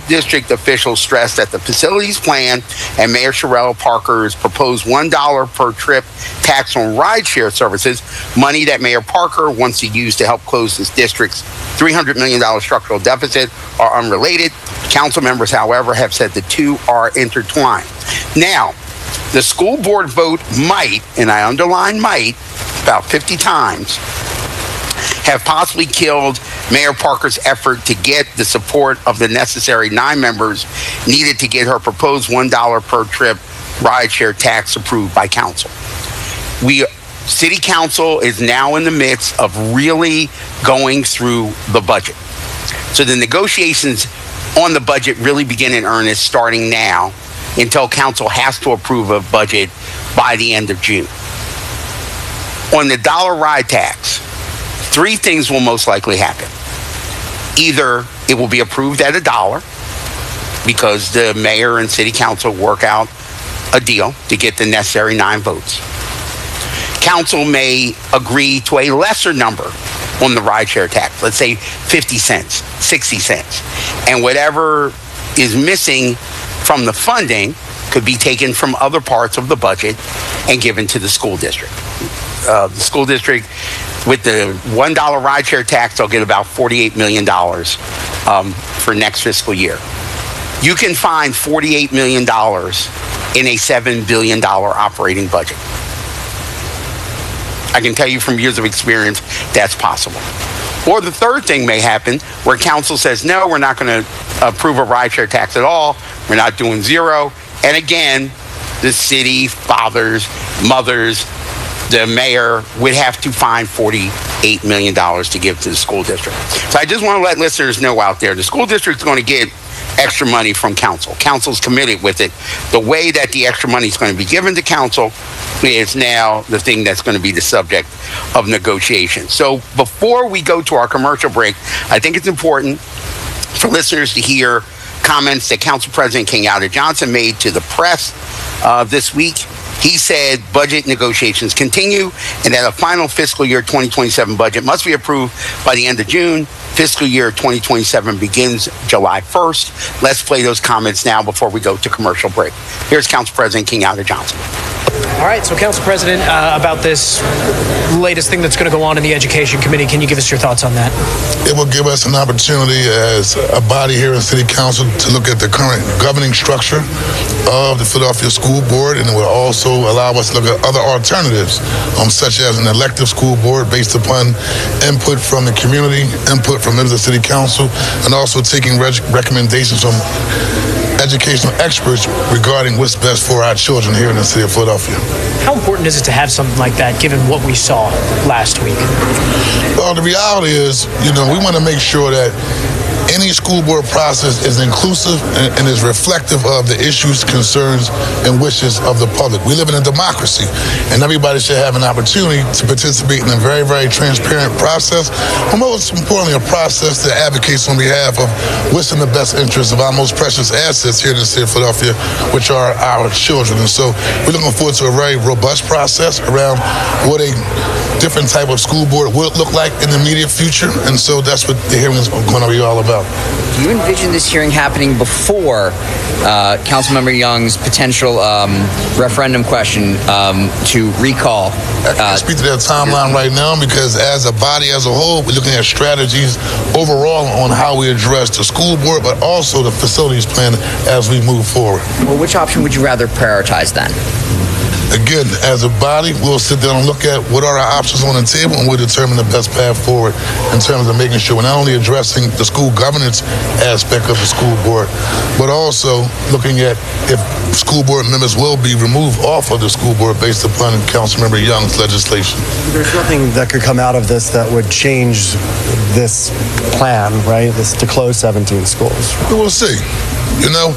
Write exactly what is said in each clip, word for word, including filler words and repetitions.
district officials stressed that the facilities plan and Mayor Sherrell Parker's proposed one dollar per trip tax on rideshare services, money that Mayor Parker wants to use to help close this district's three hundred million dollars structural deficit, are unrelated. Council members, however, have said the two are intertwined. Now, the school board vote might, and I underline might, about fifty times, have possibly killed Mayor Parker's effort to get the support of the necessary nine members needed to get her proposed one dollar per trip rideshare tax approved by council. We, City Council is now in the midst of really going through the budget. So the negotiations on the budget really begin in earnest starting now until council has to approve a budget by the end of June. On the dollar ride tax, three things will most likely happen. Either it will be approved at a dollar because the mayor and city council work out a deal to get the necessary nine votes. Council may agree to a lesser number on the rideshare tax, let's say fifty cents, sixty cents. And whatever is missing from the funding could be taken from other parts of the budget and given to the school district. Uh, the school district, with the one dollar rideshare tax, they'll get about forty-eight million dollars um, for next fiscal year. You can find forty-eight million dollars in a seven billion dollars operating budget. I can tell you from years of experience, that's possible. Or the third thing may happen where council says, no, we're not going to approve a rideshare tax at all. We're not doing zero. And again, the city, fathers, mothers, the mayor would have to find forty-eight million dollars to give to the school district. So I just want to let listeners know out there, the school district is going to get extra money from council. Council's committed with it. The way that the extra money is going to be given to council is now the thing that's going to be the subject of negotiation. So before we go to our commercial break, I think it's important for listeners to hear comments that Council President Kenyatta Johnson made to the press uh, this week. He said budget negotiations continue and that a final fiscal year twenty twenty-seven budget must be approved by the end of June. Fiscal year twenty twenty-seven begins July first. Let's play those comments now before we go to commercial break. Here's Council President Kenyatta Johnson. All right, so Council President, uh, about this latest thing that's going to go on in the Education Committee, can you give us your thoughts on that? It will give us an opportunity as a body here in City Council to look at the current governing structure of the Philadelphia School Board, and it will also allow us to look at other alternatives, um, such as an elective school board based upon input from the community, input from members of City Council, and also taking reg- recommendations from educational experts regarding what's best for our children here in the city of Philadelphia. How important is it to have something like that, given what we saw last week? Well, the reality is, you know, we want to make sure that any school board process is inclusive and, and is reflective of the issues, concerns, and wishes of the public. We live in a democracy, and everybody should have an opportunity to participate in a very, very transparent process, but most importantly, a process that advocates on behalf of what's in the best interest of our most precious assets here in the city of Philadelphia, which are our children. And so we're looking forward to a very robust process around what a different type of school board will look like in the immediate future, and so that's what the hearing is going to be all about. Do you envision this hearing happening before uh, Councilmember Young's potential um, referendum question um, to recall? I can't uh, speak to that timeline right now because as a body as a whole, we're looking at strategies overall on how we address the school board, but also the facilities plan as we move forward. Well, which option would you rather prioritize then? Again, as a body, we'll sit down and look at what are our options on the table, and we'll determine the best path forward in terms of making sure we're not only addressing the school governance aspect of the school board, but also looking at if school board members will be removed off of the school board based upon Councilmember Young's legislation. There's nothing that could come out of this that would change this plan, right? This to close seventeen schools. We'll see. You know,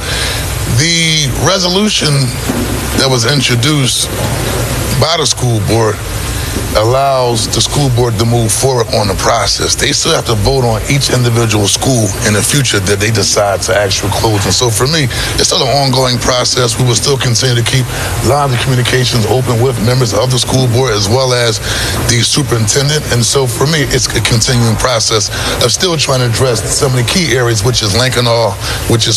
the resolution that was introduced by the school board allows the school board to move forward on the process. They still have to vote on each individual school in the future that they decide to actually close. And so for me, it's still an ongoing process. We will still continue to keep lines of communications open with members of the school board as well as the superintendent. And so for me, it's a continuing process of still trying to address some of the key areas, which is Lincoln Hall, which is